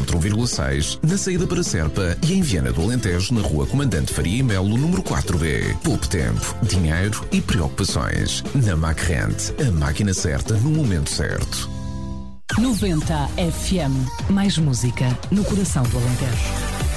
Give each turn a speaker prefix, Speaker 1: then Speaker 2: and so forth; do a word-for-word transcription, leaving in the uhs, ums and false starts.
Speaker 1: quilómetro um vírgula seis, na saída para Serpa e em Viana do Alentejo, na rua Comandante Faria e Melo, número quatro B. Poupe tempo, dinheiro e preocupações. Na Macrente, a máquina certa no momento certo.
Speaker 2: noventa F M. Mais música no coração do Alentejo.